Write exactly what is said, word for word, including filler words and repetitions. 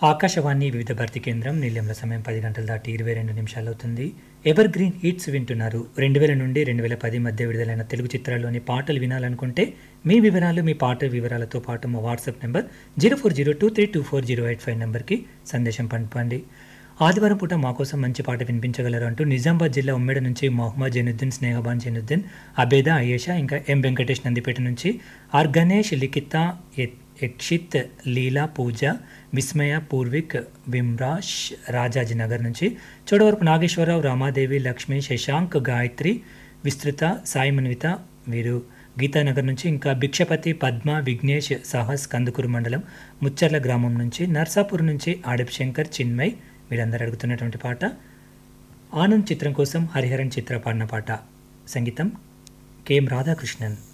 ఆకాశవాణి వివిధ భర్తీ కేంద్రం నిలయంలో సమయం పది గంటల దాటి ఇరవై రెండు నిమిషాలు అవుతుంది. ఎవర్ గ్రీన్ హిట్స్ వింటున్నారు. రెండు వేల నుండి రెండు వేల పది మధ్య విడుదలైన తెలుగు చిత్రాల్లోని పాటలు వినాలనుకుంటే మీ వివరాలు మీ పాట వివరాలతో పాటు మా WhatsApp number zero four zero two three two four zero eight five నెంబర్కి సందేశం పంపండి. ఆదివారం పూట మా కోసం మంచి పాట వినిపించగలరు అంటూ నిజామాబాద్ జిల్లా ఉమ్మడి నుంచి మొహమ్మద్ జైనుద్దీన్, స్నేహబాన్ జైనుద్దీన్, అబేద అయేషా, ఇంకా ఎం వెంకటేష్ నందిపేట నుంచి ఆర్ గణేష్, లిఖిత, యక్షిత్, లీలా, పూజ, విస్మయ, పూర్విక్, విమ్రాష్ రాజాజీనగర్ నుంచి, చోడవరపు నాగేశ్వరరావు, రామాదేవి, లక్ష్మి, శశాంక్, గాయత్రి, విస్తృత, సాయి మన్విత వీరు గీతానగర్ నుంచి, ఇంకా భిక్షపతి, పద్మ, విఘ్నేష్, సాహస్ కందుకూరు మండలం ముచ్చర్ల గ్రామం నుంచి, నర్సాపూర్ నుంచి ఆడప్ శంకర్, చిన్మయ్ వీరందరూ అడుగుతున్నటువంటి పాట ఆనంద్ చిత్రం కోసం హరిహరన్ చిత్ర పాడిన పాట. సంగీతం కెఎం రాధాకృష్ణన్.